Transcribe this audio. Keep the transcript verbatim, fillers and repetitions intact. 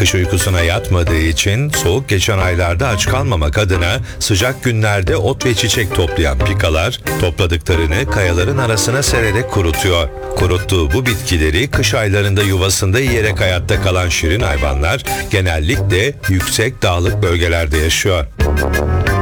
Kış uykusuna yatmadığı için soğuk geçen aylarda aç kalmamak adına sıcak günlerde ot ve çiçek toplayan pikalar topladıklarını kayaların arasına sererek kurutuyor. Kuruttuğu bu bitkileri kış aylarında yuvasında yiyerek hayatta kalan şirin hayvanlar genellikle yüksek dağlık bölgelerde yaşıyor.